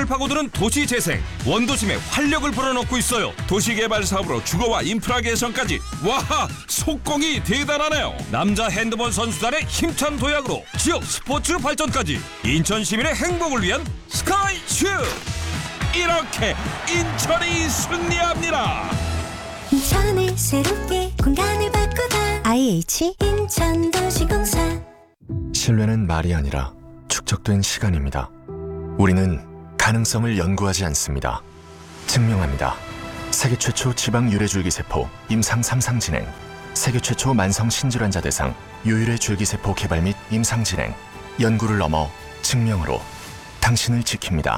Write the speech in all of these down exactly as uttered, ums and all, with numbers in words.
땅을 파고드는 도시 재생, 원도심에 활력을 불어넣고 있어요. 도시개발 사업으로 주거와 인프라 개선까지. 와하, 속공이 대단하네요. 남자 핸드볼 선수단의 힘찬 도약으로 지역 스포츠 발전까지. 인천 시민의 행복을 위한 스카이슈. 이렇게 인천이 승리합니다. 인천을 새롭게 공간을 바꾸다. 아이에이치 인천도시공사. 신뢰는 말이 아니라 축적된 시간입니다. 우리는 가능성을 연구하지 않습니다. 증명합니다. 세계 최초 지방 유래줄기세포 임상 삼 상 진행, 세계 최초 만성 신질환자 대상 유일의 줄기세포 개발 및 임상 진행. 연구를 넘어 증명으로 당신을 지킵니다.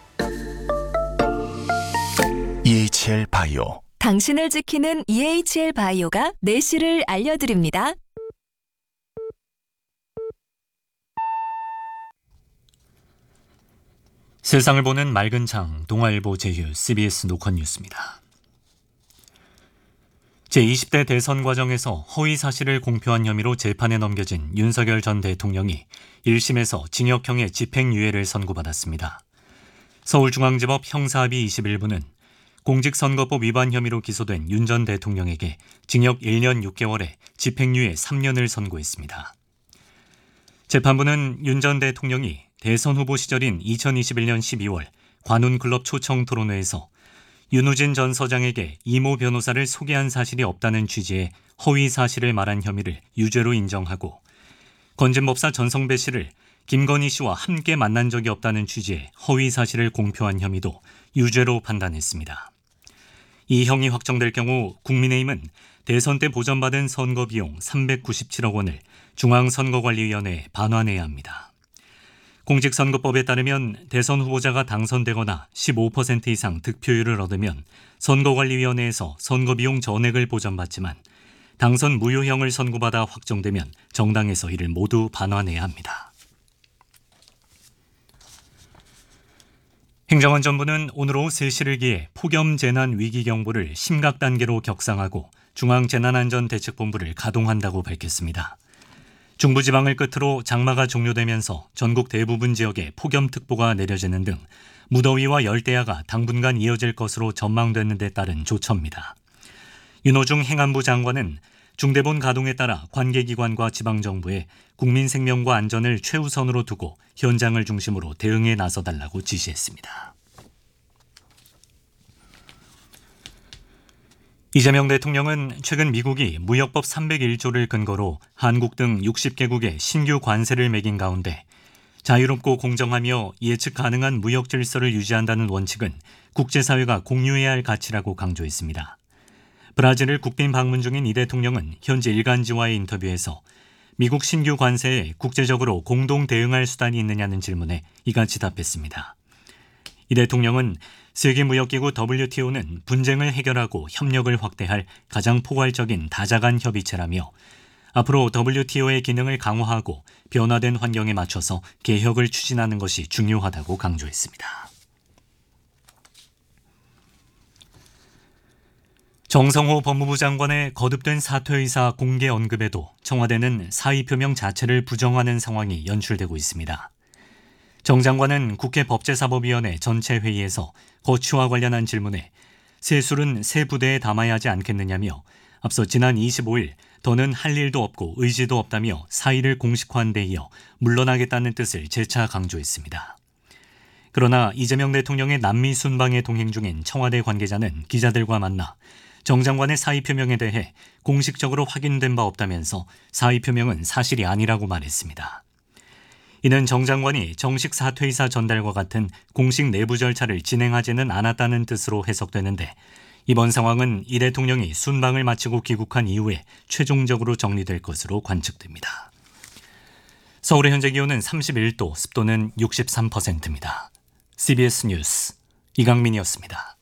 이에이치엘 바이오. 당신을 지키는 이에이치엘 바이오가 내실을 알려드립니다. 세상을 보는 맑은 창, 동아일보 제휴, 씨비에스 노컷 뉴스입니다. 제이십 대 대선 과정에서 허위 사실을 공표한 혐의로 재판에 넘겨진 윤석열 전 대통령이 일 심에서 징역형의 집행유예를 선고받았습니다. 서울중앙지법 형사합의 이십일 부는 공직선거법 위반 혐의로 기소된 윤 전 대통령에게 징역 일 년 육 개월에 집행유예 삼 년을 선고했습니다. 재판부는 윤 전 대통령이 대선 후보 시절인 이천이십일 년 십이월 관훈클럽 초청 토론회에서 윤우진 전 서장에게 이모 변호사를 소개한 사실이 없다는 취지의 허위 사실을 말한 혐의를 유죄로 인정하고, 건진법사 전성배 씨를 김건희 씨와 함께 만난 적이 없다는 취지의 허위 사실을 공표한 혐의도 유죄로 판단했습니다. 이 형이 확정될 경우 국민의힘은 대선 때 보전받은 선거비용 삼백구십칠억 원을 중앙선거관리위원회에 반환해야 합니다. 공직선거법에 따르면 대선 후보자가 당선되거나 십오 퍼센트 이상 득표율을 얻으면 선거관리위원회에서 선거비용 전액을 보전받지만, 당선 무효형을 선고받아 확정되면 정당에서 이를 모두 반환해야 합니다. 행정안전부는 오늘 오후 세 시를 기해 폭염재난위기경보를 심각 단계로 격상하고 중앙재난안전대책본부를 가동한다고 밝혔습니다. 중부지방을 끝으로 장마가 종료되면서 전국 대부분 지역에 폭염특보가 내려지는 등 무더위와 열대야가 당분간 이어질 것으로 전망되는 데 따른 조처입니다. 윤호중 행안부 장관은 중대본 가동에 따라 관계기관과 지방정부에 국민 생명과 안전을 최우선으로 두고 현장을 중심으로 대응에 나서달라고 지시했습니다. 이재명 대통령은 최근 미국이 무역법 삼백일 조를 근거로 한국 등 육십 개국에 신규 관세를 매긴 가운데 자유롭고 공정하며 예측 가능한 무역 질서를 유지한다는 원칙은 국제사회가 공유해야 할 가치라고 강조했습니다. 브라질을 국빈 방문 중인 이 대통령은 현지 일간지와의 인터뷰에서 미국 신규 관세에 국제적으로 공동 대응할 수단이 있느냐는 질문에 이같이 답했습니다. 이 대통령은 세계무역기구 더블유티오는 분쟁을 해결하고 협력을 확대할 가장 포괄적인 다자간 협의체라며, 앞으로 더블유티오의 기능을 강화하고 변화된 환경에 맞춰서 개혁을 추진하는 것이 중요하다고 강조했습니다. 정성호 법무부 장관의 거듭된 사퇴 의사 공개 언급에도 청와대는 사의 표명 자체를 부정하는 상황이 연출되고 있습니다. 정 장관은 국회 법제사법위원회 전체 회의에서 거취와 관련한 질문에 세술은 새 부대에 담아야 하지 않겠느냐며, 앞서 지난 이십오일 더는 할 일도 없고 의지도 없다며 사의를 공식화한 데 이어 물러나겠다는 뜻을 재차 강조했습니다. 그러나 이재명 대통령의 남미 순방에 동행 중인 청와대 관계자는 기자들과 만나 정 장관의 사의 표명에 대해 공식적으로 확인된 바 없다면서 사의 표명은 사실이 아니라고 말했습니다. 이는 정 장관이 정식 사퇴의사 전달과 같은 공식 내부 절차를 진행하지는 않았다는 뜻으로 해석되는데, 이번 상황은 이 대통령이 순방을 마치고 귀국한 이후에 최종적으로 정리될 것으로 관측됩니다. 서울의 현재 기온은 삼십일 도, 습도는 육십삼 퍼센트입니다. 씨비에스 뉴스 이강민이었습니다.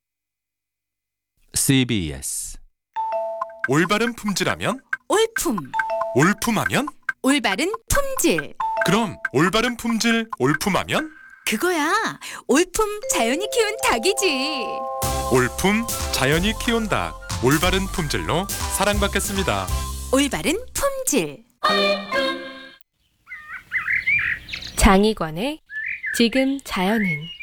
씨비에스. 올바른 품질하면 올품. 올품하면 올바른 품질. 그럼 올바른 품질 올품하면 그거야. 올품 자연이 키운 닭이지. 올품 자연이 키운 닭. 올바른 품질로 사랑받겠습니다. 올바른 품질. 장희관의 지금 자연은.